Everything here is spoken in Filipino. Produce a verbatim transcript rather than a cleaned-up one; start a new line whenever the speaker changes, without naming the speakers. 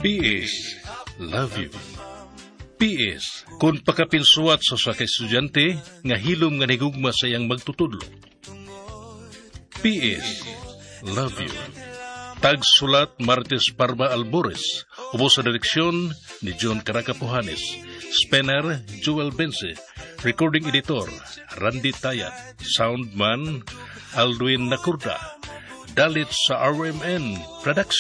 P S, love you. P S, kung pakapinsuat sa sa estudyante, nga hilom nga nigugma sa iyang magtutudlo. P S, love you. Tagsulat Martes Parma Albores, ubos sa direksyon ni John Caracapuhanes, Spener Joel Bense, recording editor Randy Tayat, soundman Alduin Nakurda, dalit sa R M N Production.